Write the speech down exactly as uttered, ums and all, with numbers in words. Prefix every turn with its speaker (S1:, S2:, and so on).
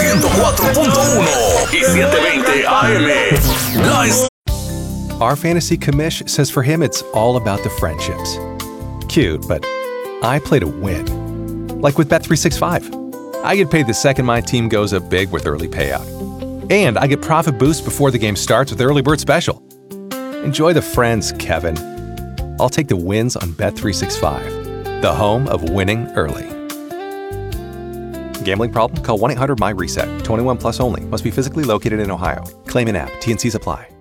S1: ciento cuatro punto uno y setecientos veinte A M. La es-
S2: Our fantasy commish says for him it's all about the friendships. Cute, but I play to win. Like with Bet three sixty-five. I get paid the second my team goes up big with early payout. And I get profit boost before the game starts with Early Bird Special. Enjoy the friends, Kevin. I'll take the wins on Bet three sixty-five, the home of winning early. Gambling problem? Call one eight hundred M Y RESET. twenty-one plus only. Must be physically located in Ohio. Claim in app. T N Cs apply.